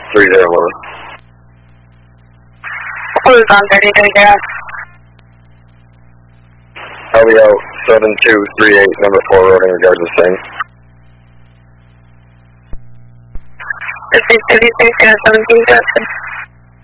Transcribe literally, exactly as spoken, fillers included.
three zero eleven. Who's on thirty three zero? L B O seven two three eight, number four, roading regards the same. This is thirty three zero seventeen, Justin.